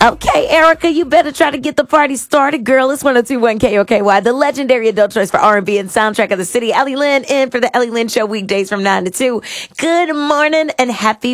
Okay, Erica, you better try to get the party started, girl. It's 102.1 KOKY, the legendary adult choice for R&B and soundtrack of the city. Ellie Lynn in for the Ellie Lynn Show weekdays from 9 to 2. Good morning and happy